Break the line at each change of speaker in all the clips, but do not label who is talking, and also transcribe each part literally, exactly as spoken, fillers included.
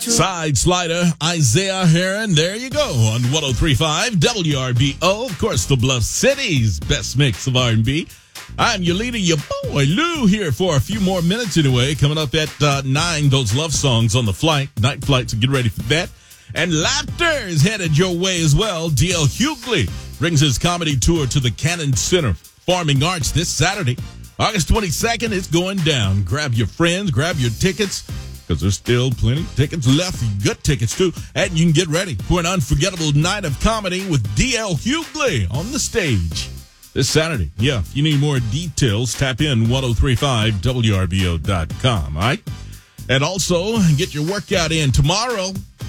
Side Slider, Isaiah Heron. There you go on one oh three point five W R B O. Of course, the Bluff City's best mix of R and B. I'm your leader, your boy Lou, here for a few more minutes anyway. Coming up at uh, nine, those love songs on the flight, night flight, so get ready for that. And laughter is headed your way as well. D L Hughley brings his comedy tour to the Cannon Center Performing Arts this Saturday, August twenty-second. It's going down. Grab your friends, grab your tickets, because there's still plenty of tickets left. Good tickets, too. And you can get ready for an unforgettable night of comedy with D L Hughley on the stage this Saturday. Yeah, if you need more details, tap in ten thirty-five W R B O dot com, all right? And also, get your workout in tomorrow.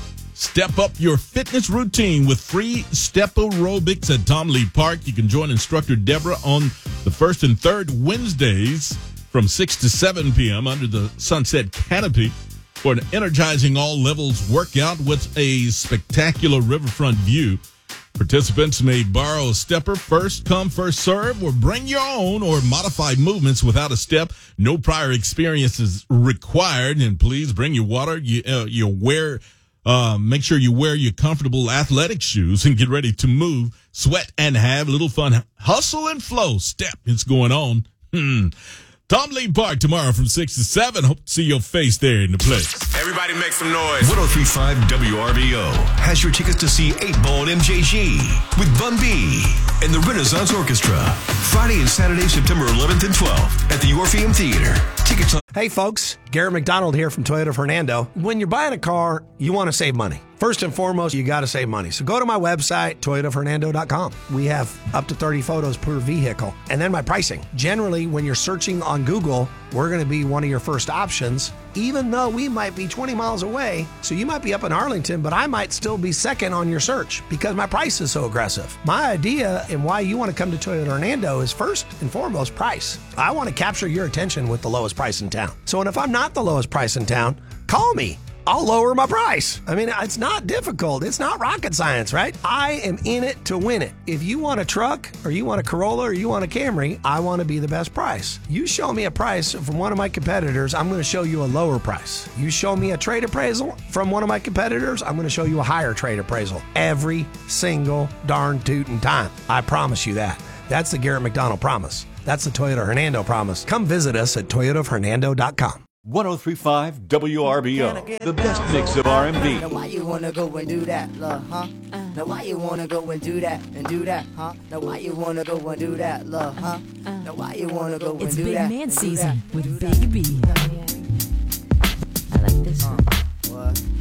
Step up your fitness routine with free step aerobics at Tom Lee Park. You can join instructor Deborah on the first and third Wednesdays from six to seven p.m. under the Sunset Canopy for an energizing all-levels workout with a spectacular riverfront view. Participants may borrow a stepper, first come, first serve, or bring your own or modify movements without a step. No prior experience is required, and please bring your water. You, uh, you wear, uh, make sure you wear your comfortable athletic shoes and get ready to move, sweat, and have a little fun. Hustle and flow. Step. It's going on. Hmm. Tom Lee Park tomorrow from six to seven. Hope to see your face there in the place.
Everybody make some noise.
ten thirty-five W R B O has your tickets to see eight ball and M J G with Bun B and the Renaissance Orchestra. Friday and Saturday, September eleventh and twelfth at the Orpheum Theater. Tickets on...
Hey folks, Garrett McDonald here from Toyota Fernando. When you're buying a car, you want to save money. First and foremost, you got to save money. So go to my website, toyota fernando dot com. We have up to thirty photos per vehicle. And then my pricing. Generally, when you're searching on Google, we're going to be one of your first options, even though we might be twenty miles away. So you might be up in Arlington, but I might still be second on your search because my price is so aggressive. My idea and why you want to come to Toyota Fernando is first and foremost price. I want to capture your attention with the lowest price in town. So and if I'm not the lowest price in town, call me. I'll lower my price. I mean, it's not difficult. It's not rocket science, right? I am in it to win it. If you want a truck or you want a Corolla or you want a Camry, I want to be the best price. You show me a price from one of my competitors, I'm going to show you a lower price. You show me a trade appraisal from one of my competitors, I'm going to show you a higher trade appraisal. Every single darn tootin' time. I promise you that. That's the Garrett McDonald promise. That's the Toyota Hernando promise. Come visit us at toyota fernando dot com.
ten thirty-five W R B O, the best mix of R and B.
Now why you wanna go and do that, love, huh? Now why you wanna go and do that and do that, huh? Now why you wanna go and do that, love, huh? Now why you wanna go and
It's
do
Big
that?
Man
and do
season
that,
with
and do that?
Baby B.
I like this one. What?